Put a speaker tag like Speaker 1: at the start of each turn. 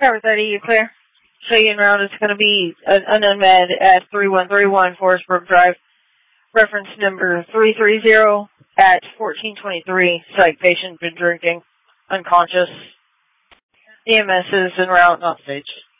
Speaker 1: Tower 30, you clear. Cheyenne route is going to be an unmed at 3131 Forest Brook Drive. Reference number 330 at 1423. Psych patient been drinking, unconscious. EMS is en route, not staged.